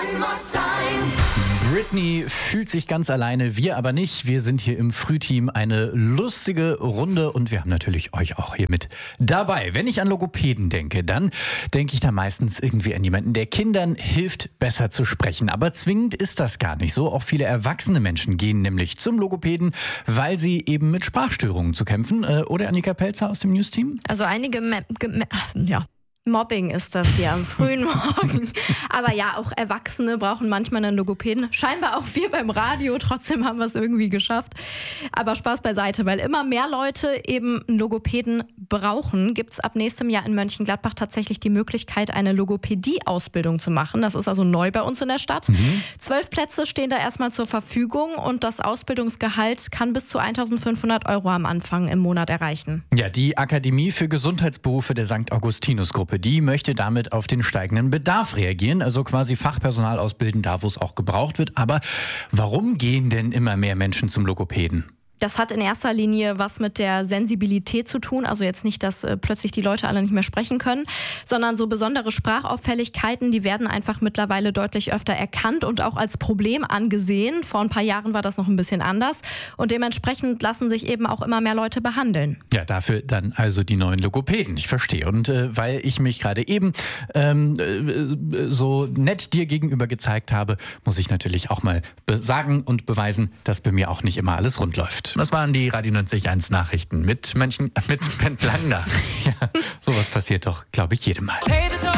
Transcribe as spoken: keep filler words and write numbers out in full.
Britney fühlt sich ganz alleine, wir aber nicht. Wir sind hier im Frühteam eine lustige Runde und wir haben natürlich euch auch hier mit dabei. Wenn ich an Logopäden denke, dann denke ich da meistens irgendwie an jemanden, der Kindern hilft, besser zu sprechen. Aber zwingend ist das gar nicht so. Auch viele erwachsene Menschen gehen nämlich zum Logopäden, weil sie eben mit Sprachstörungen zu kämpfen. Äh, oder Annika Pelzer aus dem News-Team? Also einige, Me- Ge- ja. Mobbing ist das hier am frühen Morgen. Aber ja, auch Erwachsene brauchen manchmal einen Logopäden. Scheinbar auch wir beim Radio. Trotzdem haben wir es irgendwie geschafft. Aber Spaß beiseite, weil immer mehr Leute eben einen Logopäden brauchen, gibt es ab nächstem Jahr in Mönchengladbach tatsächlich die Möglichkeit, eine Logopädie-Ausbildung zu machen. Das ist also neu bei uns in der Stadt. Mhm. Zwölf Plätze stehen da erstmal zur Verfügung und das Ausbildungsgehalt kann bis zu eintausendfünfhundert Euro am Anfang im Monat erreichen. Ja, die Akademie für Gesundheitsberufe der Sankt Augustinus-Gruppe, die möchte damit auf den steigenden Bedarf reagieren, also quasi Fachpersonal ausbilden, da wo es auch gebraucht wird. Aber warum gehen denn immer mehr Menschen zum Logopäden? Das hat in erster Linie was mit der Sensibilität zu tun. Also jetzt nicht, dass äh, plötzlich die Leute alle nicht mehr sprechen können, sondern so besondere Sprachauffälligkeiten, die werden einfach mittlerweile deutlich öfter erkannt und auch als Problem angesehen. Vor ein paar Jahren war das noch ein bisschen anders. Und dementsprechend lassen sich eben auch immer mehr Leute behandeln. Ja, dafür dann also die neuen Logopäden. Ich verstehe. Und äh, weil ich mich gerade eben ähm, äh, so nett dir gegenüber gezeigt habe, muss ich natürlich auch mal sagen und beweisen, dass bei mir auch nicht immer alles rund läuft. Das waren die Radio neunzig Komma eins Nachrichten mit Mönchen, mit Ben Plander. Ja, sowas passiert doch, glaube ich, jedem Mal.